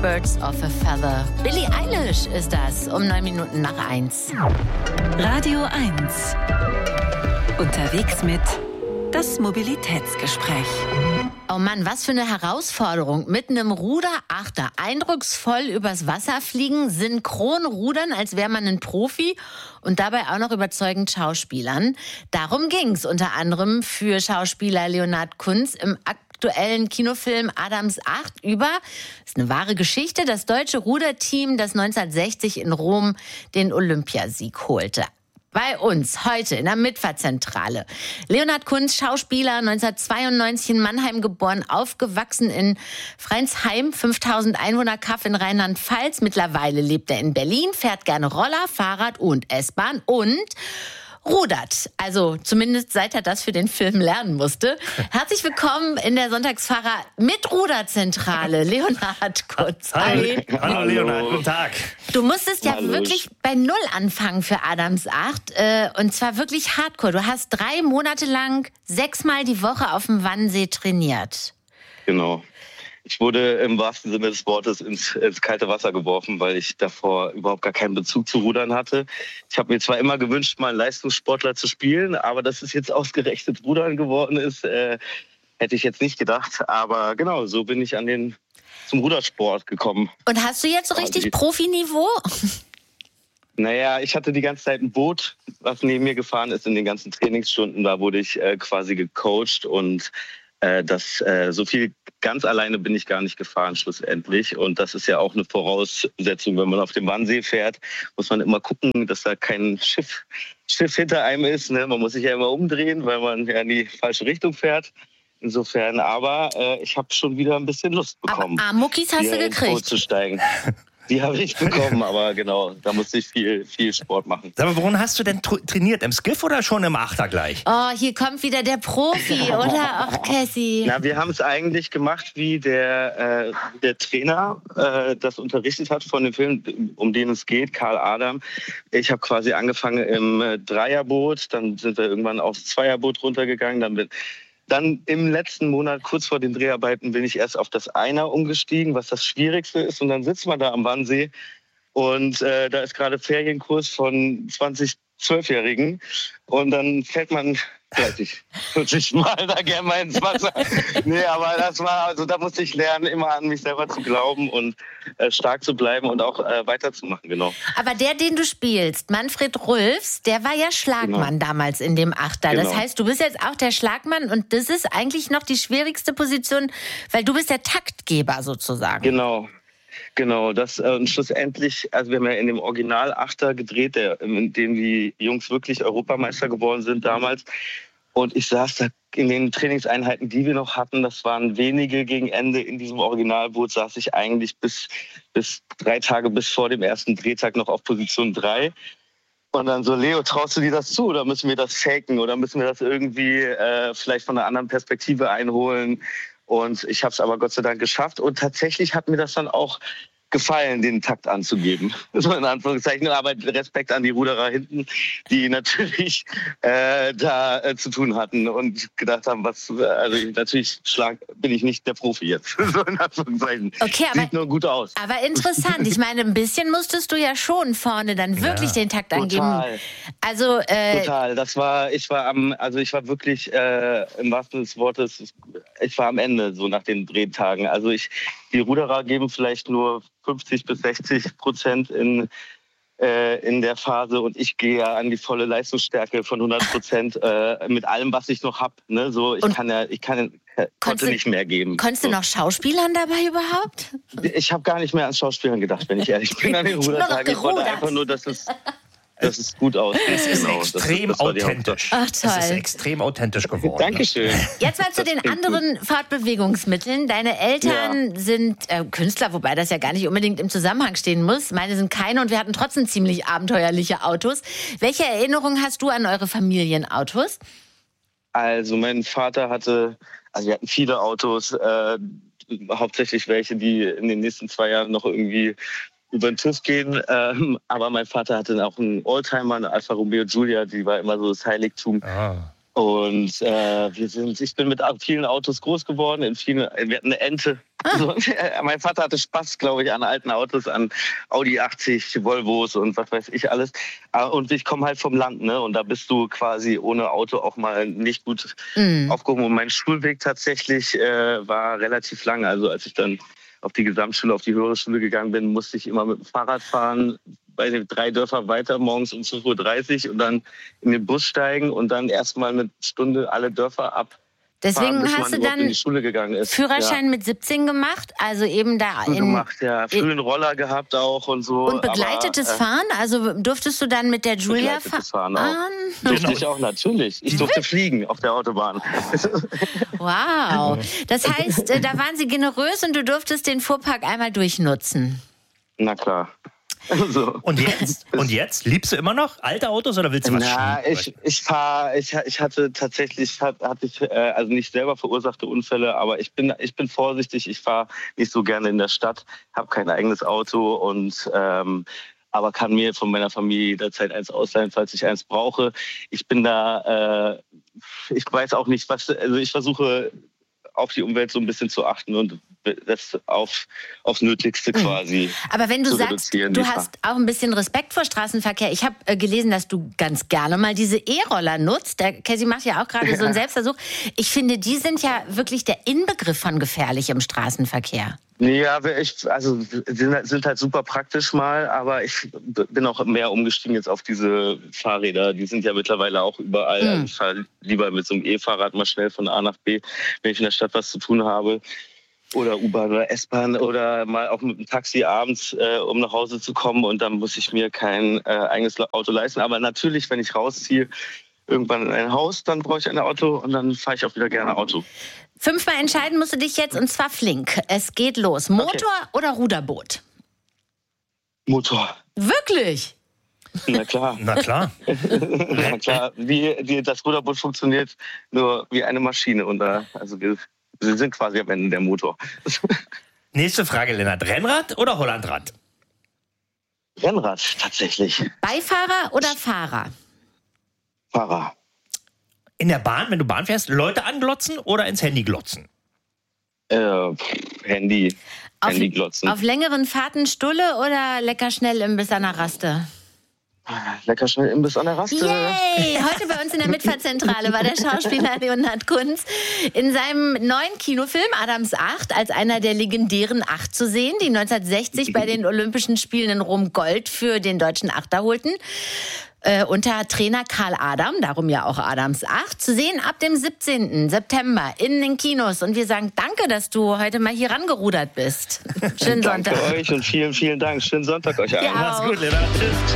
Birds of a Feather. Billie Eilish ist das, um 1:09. Radio 1. Unterwegs mit das Mobilitätsgespräch. Oh Mann, was für eine Herausforderung. Mit einem Ruderachter eindrucksvoll übers Wasser fliegen, synchron rudern, als wäre man ein Profi und dabei auch noch überzeugend schauspielern. Darum ging's unter anderem für Schauspieler Leonhard Kunz im aktuellen Kinofilm Adams Acht über, das ist eine wahre Geschichte, das deutsche Ruderteam, das 1960 in Rom den Olympiasieg holte. Bei uns heute in der Mitfahrzentrale. Leonhard Kunz, Schauspieler, 1992 in Mannheim geboren, aufgewachsen in Freinsheim, 5000 Einwohner, Kaff in Rheinland-Pfalz. Mittlerweile lebt er in Berlin, fährt gerne Roller, Fahrrad und S-Bahn und rudert. Also zumindest seit er das für den Film lernen musste. Herzlich willkommen in der Sonntagsfahrer mit Ruderzentrale, Leonhard Kunz. Hallo Leonhard, guten Tag. Du musstest ja wirklich bei Null anfangen für Adams Acht. Und zwar wirklich hardcore. Du hast 3 Monate lang 6-mal die Woche auf dem Wannsee trainiert. Genau. Ich wurde im wahrsten Sinne des Wortes ins kalte Wasser geworfen, weil ich davor überhaupt gar keinen Bezug zu Rudern hatte. Ich habe mir zwar immer gewünscht, mal einen Leistungssportler zu spielen, aber dass es jetzt ausgerechnet Rudern geworden ist, hätte ich jetzt nicht gedacht. Aber genau, so bin ich zum Rudersport gekommen. Und hast du jetzt so richtig Profiniveau? Naja, ich hatte die ganze Zeit ein Boot, was neben mir gefahren ist in den ganzen Trainingsstunden. Da wurde ich quasi gecoacht und so viel ganz alleine bin ich gar nicht gefahren schlussendlich. Und das ist ja auch eine Voraussetzung, wenn man auf dem Wannsee fährt, muss man immer gucken, dass da kein Schiff hinter einem ist. Ne? Man muss sich ja immer umdrehen, weil man ja in die falsche Richtung fährt. Insofern, aber ich habe schon wieder ein bisschen Lust bekommen, aber Muckis hast du gekriegt. Ins Boot zu steigen. Die habe ich bekommen, aber genau, da musste ich viel Sport machen. Aber worin hast du denn trainiert? Im Skiff oder schon im Achter gleich? Oh, hier kommt wieder der Profi, oder? Ach, Cassie. Na, wir haben es eigentlich gemacht, wie der Trainer das unterrichtet hat von dem Film, um den es geht, Karl Adam. Ich habe quasi angefangen im Dreierboot, dann sind wir irgendwann aufs Zweierboot runtergegangen, Dann im letzten Monat, kurz vor den Dreharbeiten, bin ich erst auf das Einer umgestiegen, was das Schwierigste ist. Und dann sitzt man da am Wannsee und da ist gerade Ferienkurs von 20 12-Jährigen. Und dann fällt man 40 Mal da gerne mal ins Wasser. Nee, aber da musste ich lernen, immer an mich selber zu glauben und stark zu bleiben und auch weiterzumachen, genau. Aber den du spielst, Manfred Rülfs, der war ja Schlagmann damals in dem Achter. Genau. Das heißt, du bist jetzt auch der Schlagmann und das ist eigentlich noch die schwierigste Position, weil du bist der Taktgeber sozusagen. Genau, das und schlussendlich, also wir haben ja in dem Original-Achter gedreht, in dem die Jungs wirklich Europameister geworden sind damals. Und ich saß da in den Trainingseinheiten, die wir noch hatten, das waren wenige gegen Ende in diesem Originalboot, saß ich eigentlich bis 3 Tage bis vor dem ersten Drehtag noch auf Position 3. Und dann so, Leo, traust du dir das zu oder müssen wir das faken oder müssen wir das irgendwie vielleicht von einer anderen Perspektive einholen? Und ich habe es aber Gott sei Dank geschafft. Und tatsächlich hat mir das dann auch gefallen, den Takt anzugeben. So in Anführungszeichen. Aber Respekt an die Ruderer hinten, die natürlich zu tun hatten und gedacht haben, natürlich bin ich nicht der Profi jetzt. So in Anführungszeichen. Okay, sieht nur gut aus. Aber interessant. Ich meine, ein bisschen musstest du ja schon vorne dann wirklich den Takt angeben. Also, total. Ich war wirklich im wahrsten Sinne des Wortes, ich war am Ende so nach den Drehtagen. Also die Ruderer geben vielleicht nur 50-60% in der Phase und ich gehe ja an die volle Leistungsstärke von 100% mit allem, was ich noch habe. Ne? So, konnte nicht mehr geben. Konntest du noch Schauspielern dabei überhaupt? Ich habe gar nicht mehr an Schauspielern gedacht, wenn ich ehrlich bin, an den Rudertagen. Ich wollte einfach nur, dass es gut aussieht. Es ist extrem authentisch. Ach, toll. Es ist extrem authentisch geworden. Dankeschön. Jetzt mal zu den anderen Fortbewegungsmitteln. Deine Eltern sind Künstler, wobei das ja gar nicht unbedingt im Zusammenhang stehen muss. Meine sind keine und wir hatten trotzdem ziemlich abenteuerliche Autos. Welche Erinnerung hast du an eure Familienautos? Also mein Vater wir hatten viele Autos, hauptsächlich welche, die in den nächsten 2 Jahren noch irgendwie über den TÜV gehen. Aber mein Vater hatte auch einen Oldtimer, eine Alfa Romeo Giulia, die war immer so das Heiligtum. Und ich bin mit vielen Autos groß geworden. Wir hatten eine Ente, Also, mein Vater hatte Spaß, glaube ich, an alten Autos, an Audi 80, Volvos und was weiß ich alles. Und ich komme halt vom Land, ne? Und da bist du quasi ohne Auto auch mal nicht gut aufgehoben. Und mein Schulweg tatsächlich war relativ lang. Also als ich dann auf die Gesamtschule, auf die höhere Schule gegangen bin, musste ich immer mit dem Fahrrad fahren, bei den 3 Dörfer weiter, morgens um 5:30 Uhr und dann in den Bus steigen und dann erstmal eine Stunde alle Dörfer ab. Deswegen hast du dann in die Schule gegangen ist. Führerschein mit 17 gemacht, also eben da gemacht, ja. Früh einen Roller gehabt auch und so. Und begleitetes Fahren? Also durftest du dann mit der Julia fahren? Durfte ich auch, natürlich. Ich durfte fliegen auf der Autobahn. Wow. Das heißt, da waren sie generös und du durftest den Fuhrpark einmal durchnutzen. Na klar. So. Und jetzt? Liebst du immer noch alte Autos oder willst du was schieben? Ich hatte tatsächlich, also nicht selber verursachte Unfälle, aber ich bin vorsichtig. Ich fahre nicht so gerne in der Stadt, habe kein eigenes Auto und aber kann mir von meiner Familie jederzeit eins ausleihen, falls ich eins brauche. Ich bin da, ich weiß auch nicht, also ich versuche auf die Umwelt so ein bisschen zu achten und das aufs Nötigste quasi. Aber wenn du sagst, du hast auch ein bisschen Respekt vor Straßenverkehr. Ich habe gelesen, dass du ganz gerne mal diese E-Roller nutzt. Der Cassie macht ja auch gerade so einen Selbstversuch. Ich finde, die sind ja wirklich der Inbegriff von gefährlich im Straßenverkehr. Ja, sind halt super praktisch mal, aber ich bin auch mehr umgestiegen jetzt auf diese Fahrräder. Die sind ja mittlerweile auch überall. Also ich fahre lieber mit so einem E-Fahrrad mal schnell von A nach B, wenn ich in der Stadt was zu tun habe. Oder U-Bahn oder S-Bahn oder mal auch mit dem Taxi abends, um nach Hause zu kommen. Und dann muss ich mir kein eigenes Auto leisten. Aber natürlich, wenn ich rausziehe, irgendwann in ein Haus, dann brauche ich ein Auto und dann fahre ich auch wieder gerne Auto. 5-mal entscheiden musst du dich jetzt und zwar flink. Es geht los. Motor oder Ruderboot? Motor. Wirklich? Na klar. Na klar. Na klar. Wie das Ruderboot funktioniert, nur wie eine Maschine. Und wir sind quasi am Ende der Motor. Nächste Frage, Lennart. Rennrad oder Hollandrad? Rennrad, tatsächlich. Beifahrer oder Fahrer? Fahrer. In der Bahn, wenn du Bahn fährst, Leute anglotzen oder ins Handy glotzen? Handy glotzen. Auf längeren Fahrten Stulle oder lecker schnell Imbiss an der Raste? Lecker schnell Imbiss an der Raste. Yay! Heute bei uns in der Mitfahrzentrale war der Schauspieler Leonhard Kunz in seinem neuen Kinofilm Adams 8 als einer der legendären 8 zu sehen, die 1960 bei den Olympischen Spielen in Rom Gold für den deutschen Achter holten. Unter Trainer Karl Adam, darum ja auch Adams 8, zu sehen ab dem 17. September in den Kinos. Und wir sagen danke, dass du heute mal hier rangerudert bist. Schönen Sonntag. Danke euch und vielen, vielen Dank. Schönen Sonntag euch allen. Mach's gut, Lennart. Tschüss.